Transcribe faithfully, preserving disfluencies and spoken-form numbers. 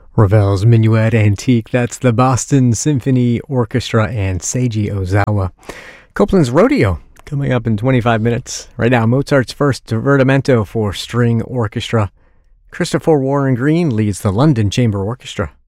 Ravel's Minuet Antique, that's the Boston Symphony Orchestra and Seiji Ozawa. Copland's Rodeo, coming up in twenty-five minutes. Right now, Mozart's first Divertimento for string orchestra. Christopher Warren Green leads the London Chamber Orchestra.